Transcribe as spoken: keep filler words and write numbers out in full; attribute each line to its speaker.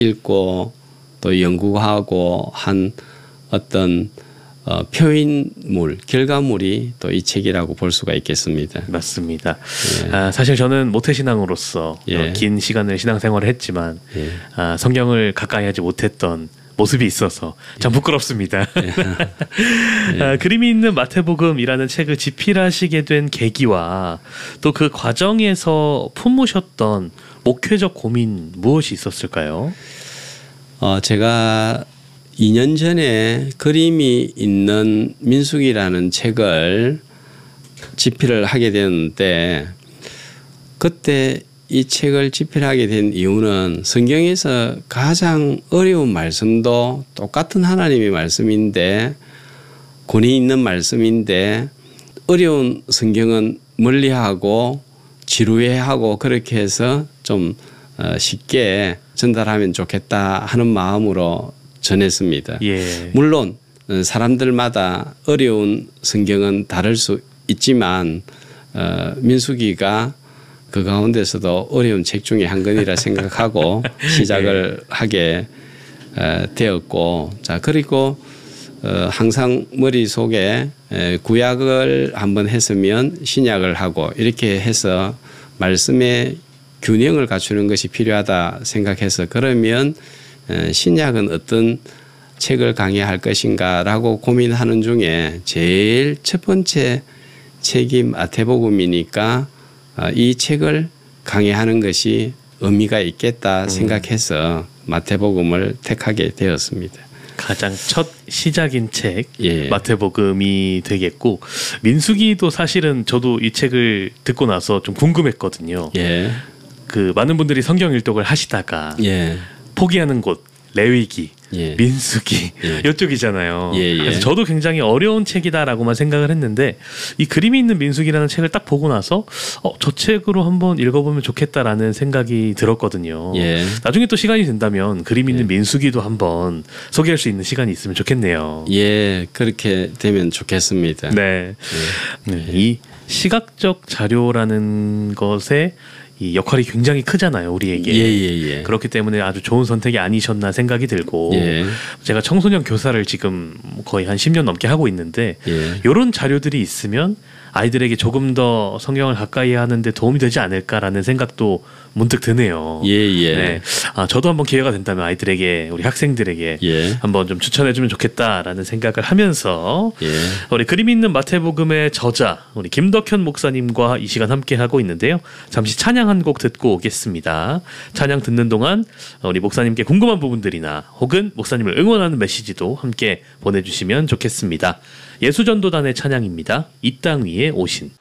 Speaker 1: 읽고 또 연구하고 한 어떤 어, 표인물, 결과물이 또 이 책이라고 볼 수가 있겠습니다.
Speaker 2: 맞습니다. 예. 아, 사실 저는 모태신앙으로서
Speaker 1: 예.
Speaker 2: 어, 긴 시간을 신앙생활을 했지만
Speaker 1: 예.
Speaker 2: 아, 성경을 가까이 하지 못했던 모습이 있어서 참 부끄럽습니다.
Speaker 1: 예.
Speaker 2: 아, 그림이 있는 마태복음이라는 책을 집필하시게 된 계기와 또 그 과정에서 품으셨던 목회적 고민 무엇이 있었을까요?
Speaker 1: 어, 제가 이 년 전에 그림이 있는 민수기라는 책을 집필을 하게 되었는데 그때 이 책을 집필하게 된 이유는 성경에서 가장 어려운 말씀도 똑같은 하나님의 말씀인데 권위 있는 말씀인데 어려운 성경은 멀리하고 지루해하고 그렇게 해서 좀 쉽게 전달하면 좋겠다 하는 마음으로 전했습니다.
Speaker 2: 예.
Speaker 1: 물론 사람들마다 어려운 성경은 다를 수 있지만 어, 민수기가 그 가운데서도 어려운 책 중에 한 권이라 생각하고 시작을 예. 하게 어, 되었고 자 그리고 어, 항상 머릿속에 에, 구약을 한번 했으면 신약을 하고 이렇게 해서 말씀의 균형을 갖추는 것이 필요하다 생각해서 그러면 신약은 어떤 책을 강의할 것인가라고 고민하는 중에 제일 첫 번째 책이 마태복음이니까 이 책을 강의하는 것이 의미가 있겠다 생각해서 마태복음을 택하게 되었습니다.
Speaker 2: 가장 첫 시작인 책
Speaker 1: 예.
Speaker 2: 마태복음이 되겠고 민수기도 사실은 저도 이 책을 듣고 나서 좀 궁금했거든요.
Speaker 1: 예.
Speaker 2: 그 많은 분들이 성경 일독을 하시다가
Speaker 1: 예.
Speaker 2: 포기하는 곳 레위기,
Speaker 1: 예.
Speaker 2: 민수기
Speaker 1: 예.
Speaker 2: 이쪽이잖아요.
Speaker 1: 예, 예.
Speaker 2: 그래서 저도 굉장히 어려운 책이다라고만 생각을 했는데 이 그림이 있는 민수기라는 책을 딱 보고 나서 어, 저 책으로 한번 읽어보면 좋겠다라는 생각이 들었거든요.
Speaker 1: 예.
Speaker 2: 나중에 또 시간이 된다면 그림 있는
Speaker 1: 예.
Speaker 2: 민수기도 한번 소개할 수 있는 시간이 있으면 좋겠네요.
Speaker 1: 예, 그렇게 되면 좋겠습니다.
Speaker 2: 네,
Speaker 1: 예.
Speaker 2: 네. 이 시각적 자료라는 것에 이 역할이 굉장히 크잖아요, 우리에게.
Speaker 1: 예, 예, 예.
Speaker 2: 그렇기 때문에 아주 좋은 선택이 아니셨나 생각이 들고
Speaker 1: 예.
Speaker 2: 제가 청소년 교사를 지금 거의 한 십 년 넘게 하고 있는데
Speaker 1: 예.
Speaker 2: 이런 자료들이 있으면 아이들에게 조금 더 성경을 가까이 하는데 도움이 되지 않을까라는 생각도 문득 드네요.
Speaker 1: 예, 예.
Speaker 2: 네. 아, 저도 한번 기회가 된다면 아이들에게 우리 학생들에게
Speaker 1: 예.
Speaker 2: 한번 좀 추천해주면 좋겠다라는 생각을 하면서
Speaker 1: 예.
Speaker 2: 우리 그림 있는 마태복음의 저자 우리 김덕현 목사님과 이 시간 함께 하고 있는데요. 잠시 찬양 한 곡 듣고 오겠습니다. 찬양 듣는 동안 우리 목사님께 궁금한 부분들이나 혹은 목사님을 응원하는 메시지도 함께 보내주시면 좋겠습니다. 예수전도단의 찬양입니다. 이 땅 위에 오신.